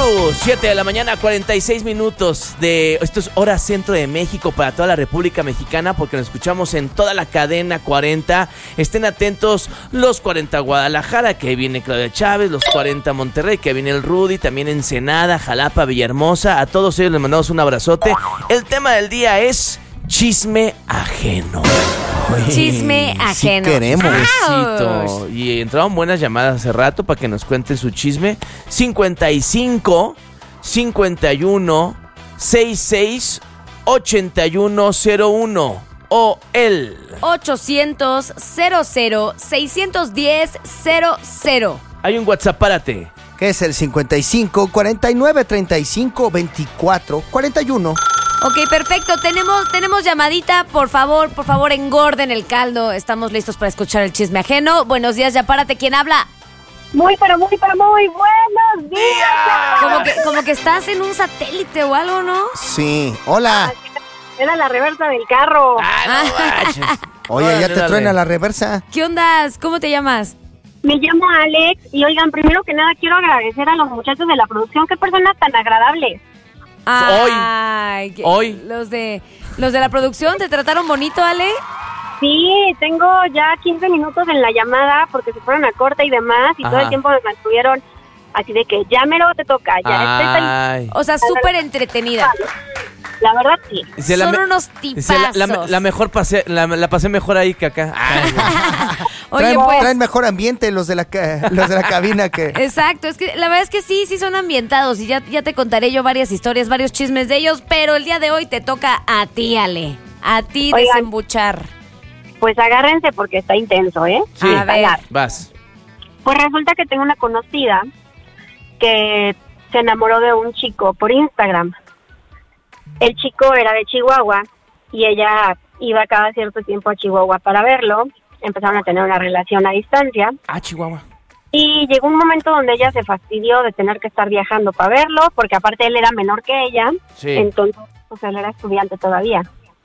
7 de la mañana, 46 minutos de... Esto es hora centro de México para toda la República Mexicana, porque nos escuchamos en toda la cadena 40. Estén atentos los 40 Guadalajara, que viene Claudia Chávez, los 40 Monterrey, que viene el Rudy, también Ensenada, Jalapa, Villahermosa. A todos ellos les mandamos un abrazote. El tema del día es chisme ajeno. Chisme ajeno. Sí queremos. Besito. Y entraron buenas llamadas hace rato para que nos cuenten su chisme. 55 51 66 8101 o el 800 00 610 00. Hay un WhatsApp, párate. Que es el 55 49 35 24 41. Ok, perfecto. Tenemos llamadita. Por favor, engorden el caldo. Estamos listos para escuchar el chisme ajeno. Buenos días, ya párate. ¿Quién habla? Muy buenos días. Como que estás en un satélite o algo, ¿no? Sí, hola. Era la reversa del carro. Oye, Órale, ya te dale. truena la reversa. ¿Qué onda? ¿Cómo te llamas? Me llamo Alex y oigan, primero que nada quiero agradecer a los muchachos de la producción. Qué personas tan agradables. Ay, Hoy. Los de la producción, ¿te trataron bonito, Ale? Sí, tengo ya 15 minutos en la llamada porque se fueron a corte y demás y todo Ajá. el tiempo me mantuvieron así de que ya mero te toca, ya estoy Ay. O sea, súper entretenida. La verdad sí. Dice, Son me- unos dice, tipazos. la mejor la pasé mejor ahí que acá. Ay, Oye, traen, pues... traen mejor ambiente los de la cabina que... Exacto, es que la verdad es que sí son ambientados y ya te contaré yo varias historias, varios chismes de ellos, pero el día de hoy te toca a ti, Ale, a ti Oigan. desembuchar. Pues agárrense porque está intenso, ¿eh? sí, A ver. vas. Pues resulta que tengo una conocida que se enamoró de un chico por Instagram. El chico era de Chihuahua y ella iba cada cierto tiempo a Chihuahua para verlo. Empezaron a tener una relación a distancia Ah, Chihuahua. y llegó un momento donde ella se fastidió de tener que estar viajando para verlo, porque aparte él era menor que ella, Sí. entonces pues él era estudiante todavía.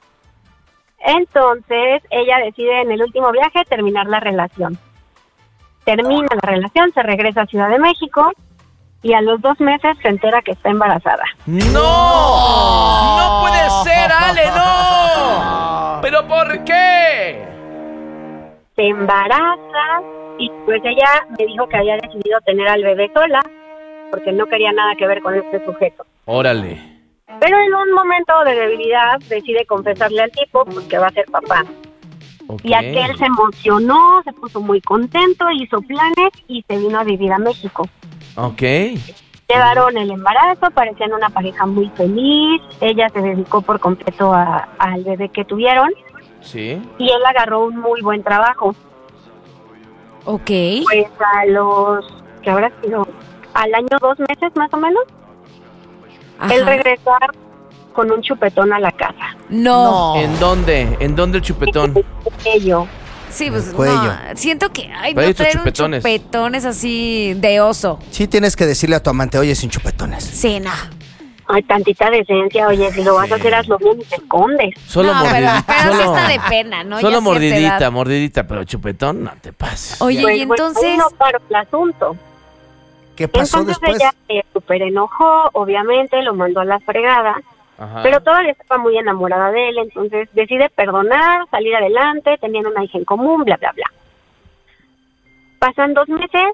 Entonces ella decide en el último viaje terminar la relación. Termina la relación, se regresa a Ciudad de México y a los 2 meses se entera que está embarazada. ¡No! ¡No puede ser, Ale, no! ¿Pero por qué? Se embaraza y pues ella me dijo que había decidido tener al bebé sola porque no quería nada que ver con este sujeto. Órale. Pero en un momento de debilidad decide confesarle al tipo pues, que va a ser papá. Ok. Y aquel se emocionó, se puso muy contento, hizo planes y se vino a vivir a México. Ok. Llevaron el embarazo, parecían una pareja muy feliz, ella se dedicó por completo al bebé que tuvieron Sí. y él agarró un muy buen trabajo. Ok. Pues ¿qué habrá sido? Al año 2 meses más o menos, Ajá. él regresa con un chupetón a la casa. No. ¿En dónde? ¿En dónde el chupetón? Ello. Sí, pues El cuello. no. Siento que, ay, Pero no hay estos traer un chupetones. chupetón es así de oso. Sí tienes que decirle a tu amante, oye, sin chupetones. Sí, no. Ay, tantita decencia, oye, si lo vas a hacer, hazlo bien y te escondes. Solo No, mordidita. pero sí solo, está de pena, ¿no? solo Ya cierta mordidita, edad. mordidita, pero chupetón, no te pases. Oye, Pues, y bueno, entonces... ahí no paró el asunto. ¿Qué pasó Entonces después? ella se súper enojó, obviamente, lo mandó a la fregada, Ajá. pero todavía estaba muy enamorada de él, entonces decide perdonar, salir adelante, tenían una hija en común, bla, bla, bla. Pasan 2 meses